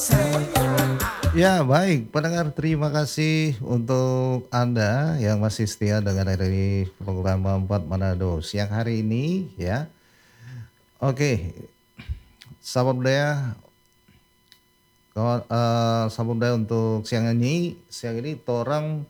Ya, baik pendengar, terima kasih untuk Anda yang masih setia dengan dari program Empat Manado siang hari ini ya. Oke, sahabat budaya, sahabat budaya untuk siang ini torang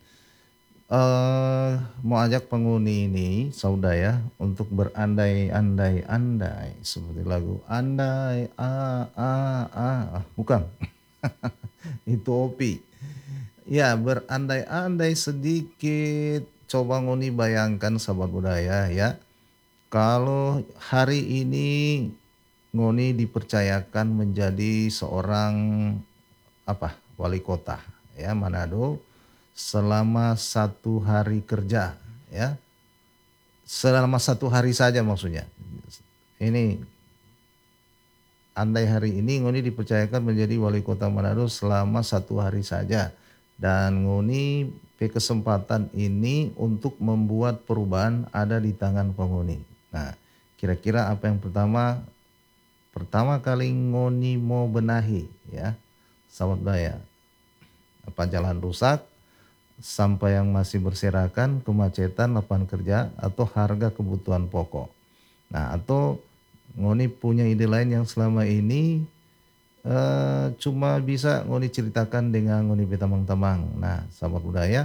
mau ajak penghuni ini sahabat budaya untuk berandai-andai seperti lagu andai bukan. Itu Opi. Ya, berandai-andai sedikit. Coba ngoni bayangkan sahabat budaya ya. Kalau hari ini ngoni dipercayakan menjadi seorang wali kota ya Manado selama 1 hari kerja ya. Selama 1 hari saja maksudnya. Ini andai hari ini ngoni dipercayakan menjadi wali kota Manado selama 1 hari saja. Dan ngoni kesempatan ini untuk membuat perubahan ada di tangan penghuni. Nah, kira-kira apa yang pertama kali ngoni mau benahi ya, sahabat daya. Apa jalan rusak, sampah yang masih berserakan, kemacetan, lapangan kerja, atau harga kebutuhan pokok. Nah, atau ngoni punya ide lain yang selama ini cuma bisa ngoni ceritakan dengan ngoni betamang-tamang. Nah, sahabat budaya,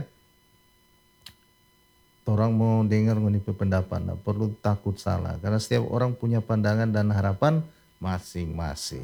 orang mau dengar ngoni pendapat, nah perlu takut salah karena setiap orang punya pandangan dan harapan masing-masing.